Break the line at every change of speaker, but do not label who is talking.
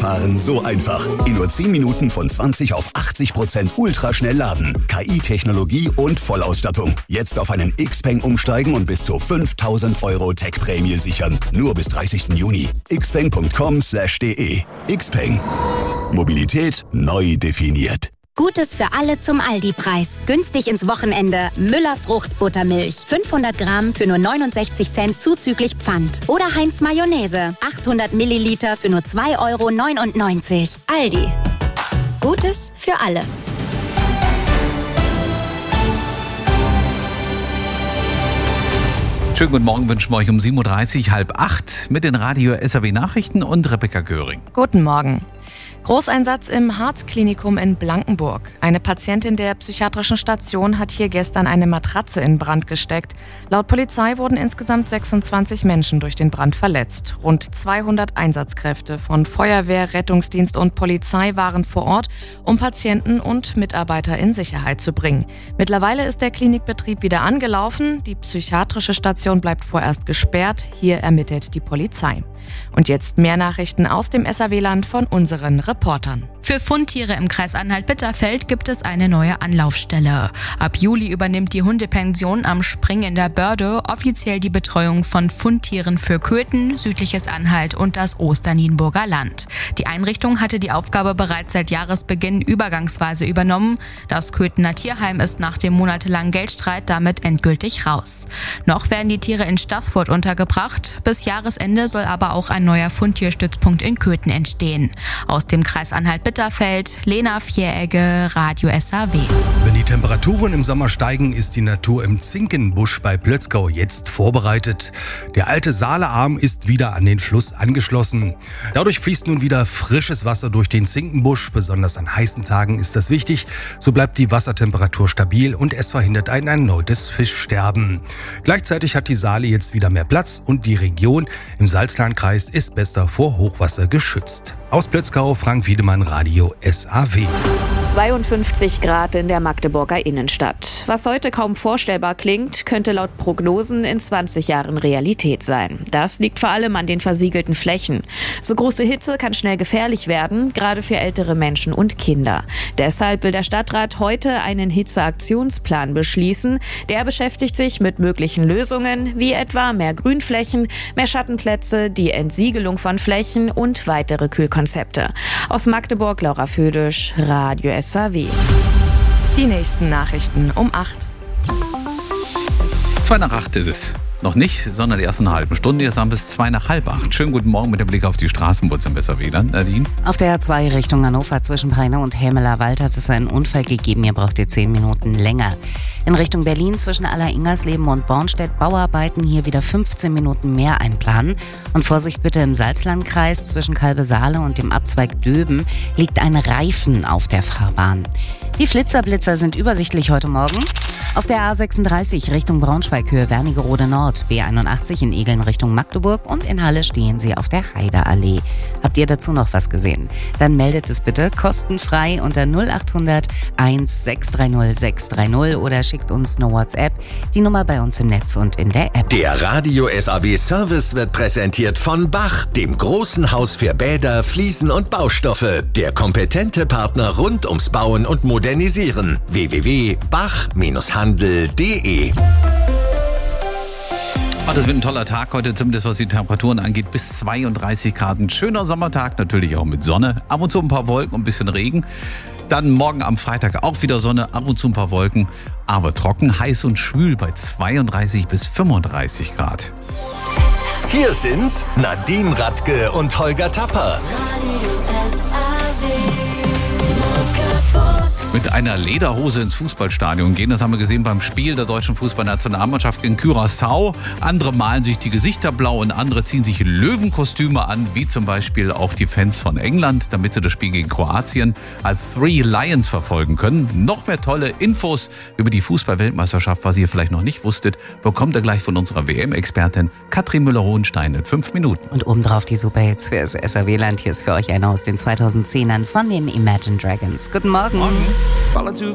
Fahren so einfach. In nur 10 Minuten von 20 auf 80% ultraschnell laden. KI-Technologie und Vollausstattung. Jetzt auf einen Xpeng umsteigen und bis zu 5.000 € Tech-Prämie sichern. Nur bis 30. Juni. xpeng.com/de. Xpeng. Mobilität neu definiert.
Gutes für alle zum Aldi-Preis. Günstig ins Wochenende. Müller Fruchtbuttermilch. 500 Gramm für nur 69 Cent zuzüglich Pfand. Oder Heinz Mayonnaise. 800 Milliliter für nur 2,99 €. Aldi. Gutes für alle.
Schönen guten Morgen wünschen wir euch um 7.30 Uhr, 7:30 mit den Radio-SAW-Nachrichten und Rebecca Göring.
Guten Morgen. Großeinsatz im Harz-Klinikum in Blankenburg. Eine Patientin der psychiatrischen Station hat hier gestern eine Matratze in Brand gesteckt. Laut Polizei wurden insgesamt 26 Menschen durch den Brand verletzt. Rund 200 Einsatzkräfte von Feuerwehr, Rettungsdienst und Polizei waren vor Ort, um Patienten und Mitarbeiter in Sicherheit zu bringen. Mittlerweile ist der Klinikbetrieb wieder angelaufen. Die psychiatrische Station bleibt vorerst gesperrt. Hier ermittelt die Polizei. Und jetzt mehr Nachrichten aus dem SAW-Land von unseren Reportern.
Für Fundtiere im Kreis Anhalt-Bitterfeld gibt es eine neue Anlaufstelle. Ab Juli übernimmt die Hundepension am Spring in der Börde offiziell die Betreuung von Fundtieren für Köthen, südliches Anhalt und das Osternienburger Land. Die Einrichtung hatte die Aufgabe bereits seit Jahresbeginn übergangsweise übernommen. Das Köthener Tierheim ist nach dem monatelangen Geldstreit damit endgültig raus. Noch werden die Tiere in Staßfurt untergebracht. Bis Jahresende soll aber auch ein neuer Fundtierstützpunkt in Köthen entstehen. Aus dem Kreis Anhalt-Bitterfeld, Lena Vieregge, Radio SAW.
Wenn die Temperaturen im Sommer steigen, ist die Natur im Zinkenbusch bei Plötzgau jetzt vorbereitet. Der alte Saalearm ist wieder an den Fluss angeschlossen. Dadurch fließt nun wieder frisches Wasser durch den Zinkenbusch. Besonders an heißen Tagen ist das wichtig. So bleibt die Wassertemperatur stabil und es verhindert ein erneutes Fischsterben. Gleichzeitig hat die Saale jetzt wieder mehr Platz und die Region im Salzlandkreis ist besser vor Hochwasser geschützt. Aus Plötzgau, Frank Wiedemann, Radio SAW.
52 Grad in der Magdeburger Innenstadt. Was heute kaum vorstellbar klingt, könnte laut Prognosen in 20 Jahren Realität sein. Das liegt vor allem an den versiegelten Flächen. So große Hitze kann schnell gefährlich werden, gerade für ältere Menschen und Kinder. Deshalb will der Stadtrat heute einen Hitzeaktionsplan beschließen. Der beschäftigt sich mit möglichen Lösungen, wie etwa mehr Grünflächen, mehr Schattenplätze, die Entsiegelung von Flächen und weitere Kühlkonzepte. Aus Magdeburg, Laura Födisch, Radio SAW.
Die nächsten Nachrichten um 8.
7:55 ist es. Noch nicht, sondern die ersten halben Stunde. Jetzt haben wir bis 7:45. Schönen guten Morgen mit dem Blick auf die Straßenbahn im SAW-Land. Nadine?
Auf der A2 Richtung Hannover zwischen Peine und Helmeler-Wald hat es einen Unfall gegeben. Hier braucht ihr 10 Minuten länger. In Richtung Berlin zwischen Aller-Ingersleben und Bornstedt Bauarbeiten, hier wieder 15 Minuten mehr einplanen. Und Vorsicht bitte im Salzlandkreis zwischen Kalbe-Saale und dem Abzweig Döben liegt ein Reifen auf der Fahrbahn. Die Flitzerblitzer sind übersichtlich heute Morgen. Auf der A36 Richtung Braunschweig Höhe Wernigerode Nord, B81 in Egeln Richtung Magdeburg und in Halle stehen sie auf der Heideallee. Habt ihr dazu noch was gesehen? Dann meldet es bitte kostenfrei unter 0800 1630 630 oder schickt uns eine WhatsApp. Die Nummer bei uns im Netz und in der App.
Der Radio SAW Service wird präsentiert von Bach, dem großen Haus für Bäder, Fliesen und Baustoffe. Der kompetente Partner rund ums Bauen und Modernisieren. www.bach-handel.de.
Das wird ein toller Tag heute, zumindest was die Temperaturen angeht, bis 32 Grad. Ein schöner Sommertag, natürlich auch mit Sonne, ab und zu ein paar Wolken und ein bisschen Regen. Dann morgen am Freitag auch wieder Sonne, ab und zu ein paar Wolken, aber trocken, heiß und schwül bei 32 bis 35 Grad.
Hier sind Nadine Radke und Holger Tapper.
Mit einer Lederhose ins Fußballstadion gehen. Das haben wir gesehen beim Spiel der deutschen Fußballnationalmannschaft gegen Curaçao. Andere malen sich die Gesichter blau und andere ziehen sich Löwenkostüme an, wie zum Beispiel auch die Fans von England, damit sie das Spiel gegen Kroatien als Three Lions verfolgen können. Noch mehr tolle Infos über die Fußball-Weltmeisterschaft, was ihr vielleicht noch nicht wusstet, bekommt ihr gleich von unserer WM-Expertin Katrin Müller-Hohenstein in 5 Minuten.
Und obendrauf die Superhits für das SAW-Land. Hier ist für euch einer aus den 2010ern von den Imagine Dragons. Guten Morgen.
Morgen.
Falling too